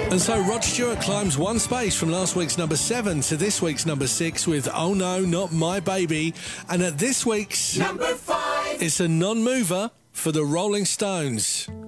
And so Rod Stewart climbs one space from last week's number 7 to this week's number 6 with Oh No, Not My Baby. And at this week's number 5, it's a non-mover for the Rolling Stones.